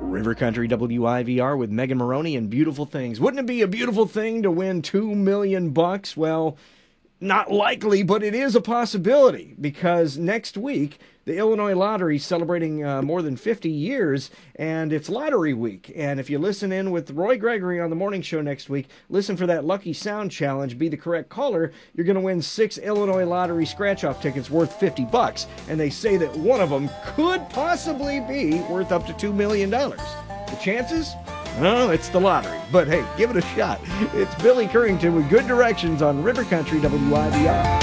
River Country WIVR with Megan Maroney and Beautiful Things. Wouldn't it be a beautiful thing to win $2 million? Well, not likely, but it is a possibility because next week the Illinois Lottery is celebrating more than 50 years, and it's Lottery Week. And if you listen in with Roy Gregory on the morning show next week, listen for that Lucky Sound Challenge, be the correct caller, you're going to win 6 Illinois Lottery scratch-off tickets worth $50. And they say that one of them could possibly be worth up to $2 million. The chances? Oh, it's the lottery. But hey, give it a shot. It's Billy Currington with good directions on River Country WIVR.